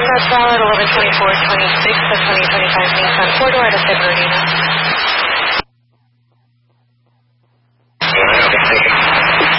that's valid 11/24/26 of 2025 Nissan 4-door out of San Bernardino.